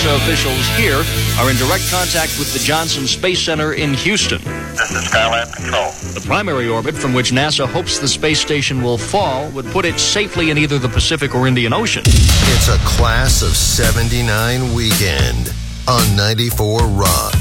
NASA officials here are in direct contact with the Johnson Space Center in Houston. This is Skylab Control. The primary orbit from which NASA hopes the space station will fall would put it safely in either the Pacific or Indian Ocean. It's a Class of 79 weekend on 94 Rock.